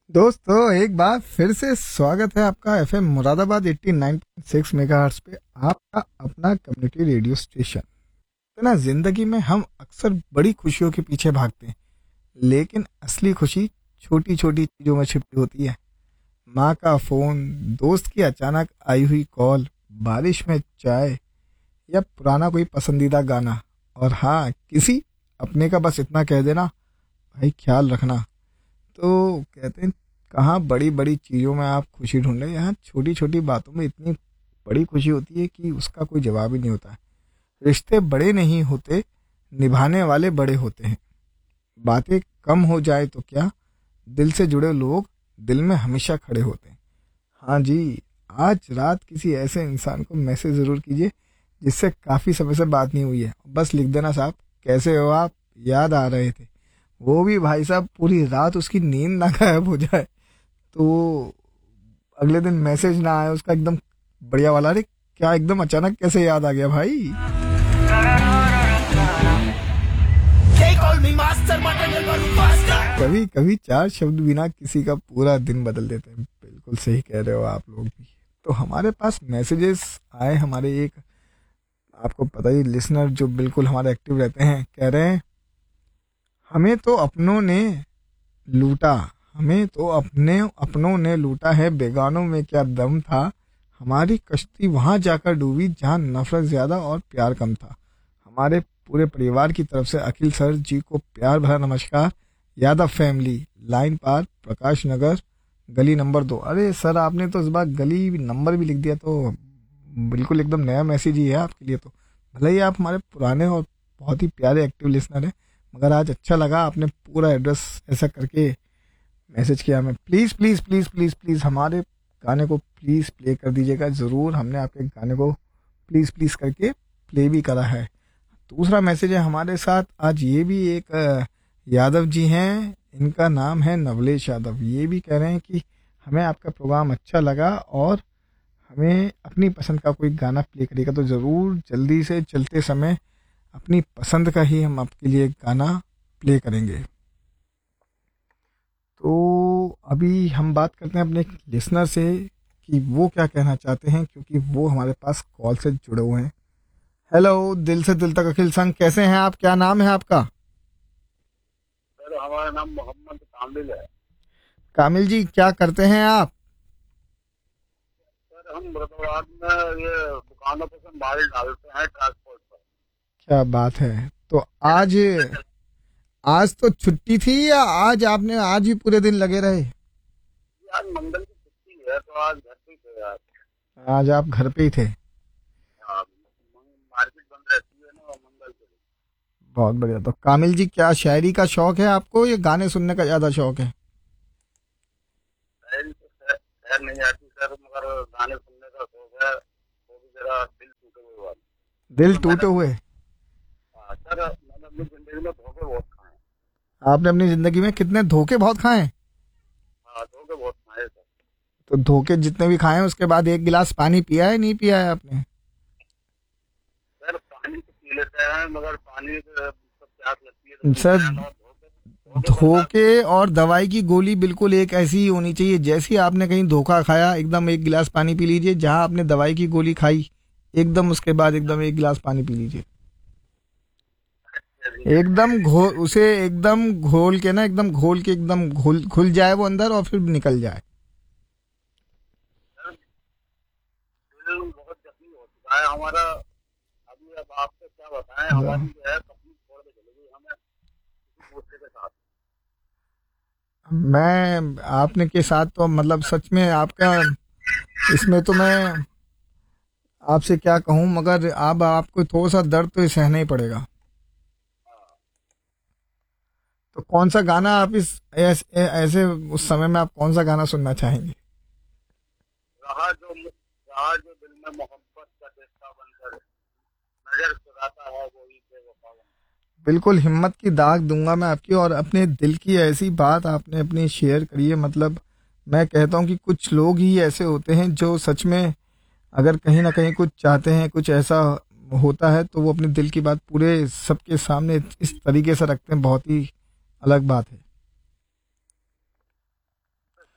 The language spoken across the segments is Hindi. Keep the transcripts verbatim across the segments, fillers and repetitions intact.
दोस्तों एक बार फिर से स्वागत है आपका FM Moradabad eighty nine point six megahertz पे आपका अपना कम्युनिटी रेडियो स्टेशन। तो ना जिंदगी में हम अक्सर बड़ी खुशियों के पीछे भागते हैं, लेकिन असली खुशी छोटी छोटी चीजों में छिपी होती है। माँ का फोन, दोस्त की अचानक आई हुई कॉल, बारिश में चाय या पुराना कोई पसंदीदा गाना। और हाँ, किसी अपने का बस इतना कह देना, भाई ख्याल रखना। तो कहते हैं कहाँ बड़ी बड़ी चीज़ों में आप खुशी ढूंढे, यहाँ छोटी छोटी बातों में इतनी बड़ी खुशी होती है कि उसका कोई जवाब ही नहीं होता है। रिश्ते बड़े नहीं होते, निभाने वाले बड़े होते हैं। बातें कम हो जाए तो क्या, दिल से जुड़े लोग दिल में हमेशा खड़े होते हैं। हाँ जी, आज रात किसी ऐसे इंसान को मैसेज ज़रूर कीजिए जिससे काफ़ी समय से बात नहीं हुई है। बस लिख देना, साहब कैसे हो आप, याद आ रहे थे। वो भी भाई साहब पूरी रात उसकी नींद ना गायब हो जाए, तो अगले दिन मैसेज ना आए उसका एकदम बढ़िया वाला, अरे क्या एकदम अचानक कैसे याद आ गया भाई। कभी कभी चार शब्द बिना किसी का पूरा दिन बदल देते हैं। बिल्कुल सही कह रहे हो आप लोग भी। तो हमारे पास मैसेजेस आए, हमारे एक आपको पता ही लिसनर जो बिल्कुल हमारे एक्टिव रहते हैं, कह रहे हैं हमें तो अपनों ने लूटा, हमें तो अपने अपनों ने लूटा है, बेगानों में क्या दम था। हमारी कश्ती वहां जाकर डूबी जहां नफरत ज्यादा और प्यार कम था। हमारे पूरे परिवार की तरफ से अखिल सर जी को प्यार भरा नमस्कार। यादव फैमिली, लाइन पार, प्रकाश नगर, गली नंबर दो। अरे सर, आपने तो इस बार गली नंबर भी लिख दिया, तो बिल्कुल एकदम नया मैसेज ही है आपके लिए। तो भले ही आप हमारे पुराने और बहुत ही प्यारे एक्टिव लिसनर हैं, मगर आज अच्छा लगा आपने पूरा एड्रेस ऐसा करके मैसेज किया। हमें please please please please please हमारे गाने को प्लीज़ प्ले कर दीजिएगा ज़रूर। हमने आपके गाने को प्लीज़ प्लीज़ करके प्ले भी करा है। दूसरा मैसेज है हमारे साथ आज, ये भी एक अ, यादव जी हैं, इनका नाम है नवलेश यादव। ये भी कह रहे हैं कि हमें आपका प्रोग्राम अच्छा लगा और हमें अपनी पसंद का कोई गाना प्ले करेगा तो ज़रूर जल्दी से चलते समय अपनी पसंद का ही हम आपके लिए गाना प्ले करेंगे। तो अभी हम बात करते हैं अपने लिसनर से कि वो क्या कहना चाहते हैं, क्योंकि वो हमारे पास कॉल से जुड़े हुए हैं। हेलो, दिल से दिल तक अखिल संग, कैसे हैं आप, क्या नाम है आपका? सर हमारा नाम मोहम्मद कामिल है। कामिल जी, क्या करते हैं आप? सर हम मुरादाबाद में ये दुकानों पर से माल डालते हैं ट्रांसपोर्ट पर। क्या बात है। तो आज आज तो छुट्टी थी या आज आपने आज भी पूरे दिन लगे रहे? आज मंगल की छुट्टी है तो आज घर पे थे यार। आज आप घर पे ही थे? हाँ, मंग- मार्केट बंद रहती है ना मंगल के दिन। बहुत बढ़िया। तो कामिल जी, क्या शायरी का शौक है आपको या गाने सुनने का ज्यादा शौक है? शहर तो शहर शहर नहीं आती सर, मगर गाने सुनने का शौक है, वो भी जरा दिल टूटे हुए वाले। दिल तो मैंने टूटे हुए? हाँ, सर मैंने अपनी जिंदगी में धोखे बहुत खाए हैं। आपने अपनी जिंदगी में कितने धोखे बहुत खाए हैं? हाँ, धोखे बहुत खाए हैं, सर। तो धोखे जितने भी खाए हैं उसके बाद एक गिलास पानी पिया है, नहीं पिया है आपने? सर पानी तो पी लेते हैं, मगर पानी से तो प्यास लगती है तो पीते सर, हैं ना। धोखे धोखे बर्दाश्त। धोखे और दवाई की गोली बिल्कुल एक ऐसी ही होनी चाहिए। जैसे ही आपने कहीं धोखा खाया, एकदम एक गिलास पानी पी लीजिए। जहां आपने दवाई की गोली खाई, एकदम उसके बाद एकदम एक गिलास पानी पी लीजिए। एकदम घोल उसे, एकदम घोल के ना, एकदम घोल के एकदम घुल घुल जाए वो अंदर और फिर निकल जाए। दिल बहुत जख्मी हो चुका है हमारा। अभी अब आपसे क्या बताएं, हाँ। हमारी जो है कंपनी छोड़ के चली गई हमें किसी दूसरे के साथ। मैं आपने के साथ तो मतलब सच में आपका, इसमें तो मैं आपसे क्या कहूँ, मगर अब आपको थोड़ा सा दर्द तो सहना ही पड़ेगा। तो कौन सा गाना आप इस ऐस, ऐ- ऐसे उस समय में आप कौन सा गाना सुनना चाहेंगे? रहा जो रहा जो दिल में मोहब्बत का रिश्ता बनकर नजर चुराता है वही बेवफा बन। बिल्कुल हिम्मत की दाग दूंगा मैं आपकी, और अपने दिल की ऐसी बात आपने अपनी शेयर करी है। मतलब मैं कहता हूँ कि कुछ लोग ही ऐसे होते हैं जो सच में अगर कहीं ना कहीं कुछ चाहते हैं, कुछ ऐसा होता है, तो वो अपने दिल की बात पूरे सबके सामने इस तरीके से रखते हैं। बहुत ही अलग बात है।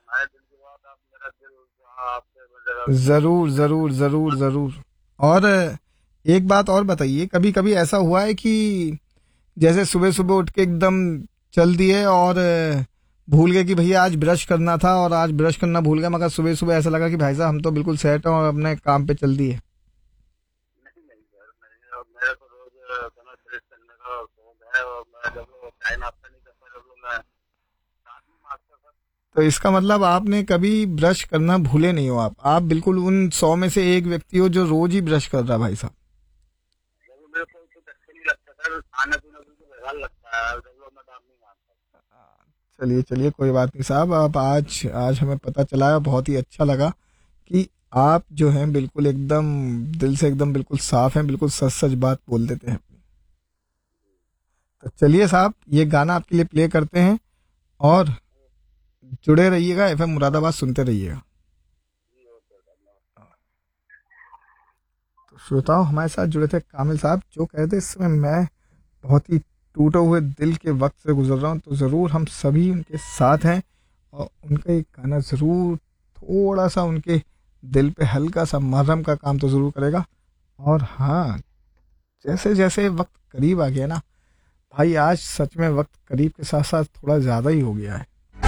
आपसे मैं जरा जरूर जरूर जरूर जरूर। और एक बात और बताइए, कभी कभी ऐसा हुआ है कि जैसे सुबह सुबह उठ के एकदम चल दिए और भूल गए कि भैया आज ब्रश करना था और आज ब्रश करना भूल गए, मगर सुबह सुबह ऐसा लगा कि भाई साहब हम तो बिल्कुल सेट हैं और अपने काम पे चल दिए? नहीं नहीं सर, नहीं, और मेरा तो रोज अपना फ्रेश करने का शौक है, और मैं जब वो चाय नाश्ता नहीं करता जब वो मैं साथ में मारता सर। तो इसका मतलब आपने कभी ब्रश करना भूले नहीं हो। आप आप बिल्कुल उन सौ में से एक व्यक्ति हो जो रोज ही ब्रश कर रहा है भाई साहब। जब वो मेरे को कुछ अच्छा नहीं लगता सर, खाना पीना बिल्कुल बेकार लगता है, जब वो मैं काम नहीं मानता। चलिए चलिए, कोई बात नहीं साहब। आप आज आज हमें पता चला है, बहुत ही अच्छा लगा कि आप जो हैं बिल्कुल एकदम दिल से एकदम बिल्कुल साफ हैं, बिल्कुल सच सच बात बोल देते हैं। तो चलिए साहब, ये गाना आपके लिए प्ले करते हैं और जुड़े रहिएगा, एफएम मुरादाबाद सुनते रहिएगा। जी ओके सर, नमस्कार। तो श्रोताओं, हमारे साथ जुड़े थे कामिल साहब, जो कहते इस समय मैं बहुत ही टूटे हुए दिल के वक्त से गुजर रहा हूँ, तो ज़रूर हम सभी उनके साथ हैं और उनका एक गाना ज़रूर थोड़ा सा उनके दिल पे हल्का सा मरहम का काम तो ज़रूर करेगा। और हाँ, जैसे जैसे वक्त करीब आ गया ना भाई, आज सच में वक्त करीब के साथ साथ थोड़ा ज़्यादा ही हो गया है।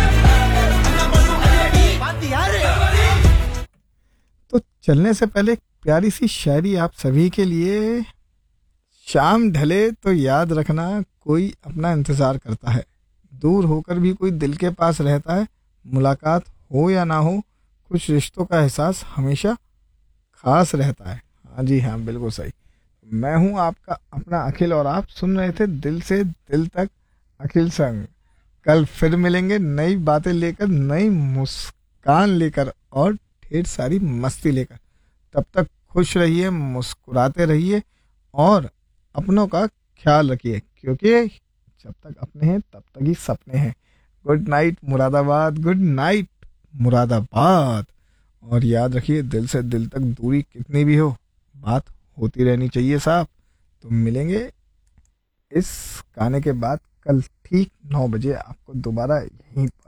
तो चलने से पहले एक प्यारी सी शायरी आप सभी के लिए। शाम ढले तो याद रखना, कोई अपना इंतज़ार करता है, दूर होकर भी कोई दिल के पास रहता है, मुलाकात हो या ना हो कुछ रिश्तों का एहसास हमेशा खास रहता है। हाँ जी हाँ, बिल्कुल सही। मैं हूँ आपका अपना अखिल और आप सुन रहे थे दिल से दिल तक अखिल संग। कल फिर मिलेंगे नई बातें लेकर, नई मुस्कान लेकर और ढेर सारी मस्ती लेकर। तब तक खुश रहिए, मुस्कुराते रहिए और अपनों का ख्याल रखिए, क्योंकि जब तक अपने हैं तब तक ही सपने हैं। Good night Moradabad, good night Moradabad. और याद रखिए, दिल से दिल तक दूरी कितनी भी हो, बात होती रहनी चाहिए साहब। तो मिलेंगे इस गाने के बाद कल ठीक नौ बजे आपको दोबारा यहीं पर।